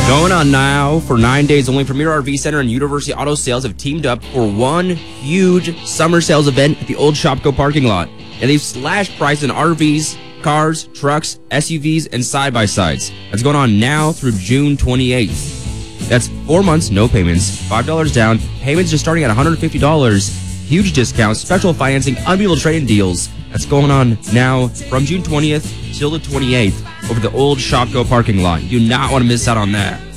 Going on now for 9 days only. Premier RV Center and University Auto Sales have teamed up for one huge summer sales event at the old Shopko parking lot. And they've slashed prices on RVs, cars, trucks, SUVs, and side-by-sides. That's going on now through June 28th. That's 4 months, no payments, $5 down, payments just starting at $150, huge discounts, special financing, unbelievable trade-in deals. That's going on now from June 20th till the 28th over the old Shopko parking lot. You do not want to miss out on that.